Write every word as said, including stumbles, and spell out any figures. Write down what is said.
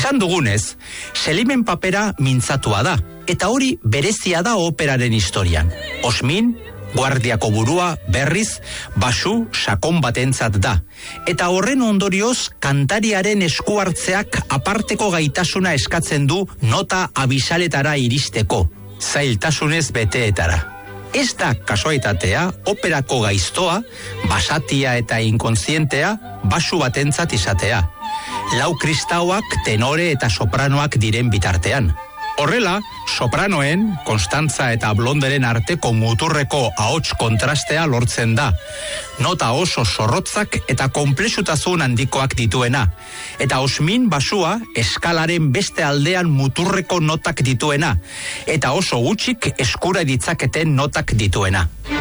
Esan dugunez, Selimen papera mintzatua da, eta hori berezia da operaren historian. Osmin, guardiako burua, berriz, basu sakon batentzat da. Eta horren ondorioz, kantariaren esku hartzeak aparteko gaitasuna eskatzen du nota abisaletara iristeko, zailtasunez beteetara. Ez da kasualitatea, operako gaiztoa, basatia eta inkontzientea, basu batentzat izatea. Lau kristauak, tenore eta sopranoak diren bitartean. Horrela, sopranoen, Konstantza eta Blonderen arteko muturreko ahots kontrastea lortzen da. Nota oso zorrotzak eta konplexutasun handikoak dituena. Eta Osmin basua eskalaren beste aldean muturreko notak dituena. Eta oso gutxik eskura ditzaketen notak dituena.